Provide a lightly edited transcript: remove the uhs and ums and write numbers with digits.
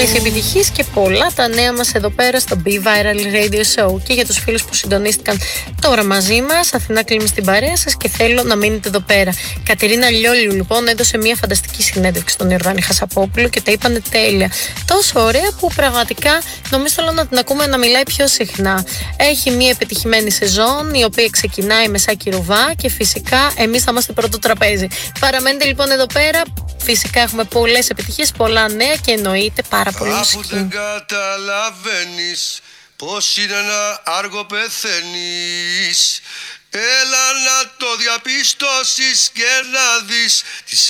Όλες οι επιτυχίες και πολλά τα νέα μας εδώ πέρα στο Be Viral Radio Show. Και για τους φίλους που συντονίστηκαν τώρα μαζί μας, Αθηνά Κλίμη στην παρέα σας και θέλω να μείνετε εδώ πέρα. Κατερίνα Λιόλιου λοιπόν έδωσε μια φανταστική συνέντευξη στον Ιορδάνη Χασαπόπουλο και τα είπανε τέλεια. Τόσο ωραία που πραγματικά νομίζω θέλω να την ακούμε να μιλάει πιο συχνά. Έχει μια επιτυχημένη σεζόν η οποία ξεκινάει με Σάκη Ρουβά και φυσικά εμείς θα είμαστε πρώτο τραπέζι. Παραμένετε λοιπόν εδώ πέρα. Φυσικά έχουμε πολλές επιτυχίες, πολλά νέα και εννοείται πάρα πολύ μουσική. Αφού δεν καταλαβαίνεις πως είναι ένα άργο πεθαίνεις, έλα να το διαπιστώσεις και να δεις τις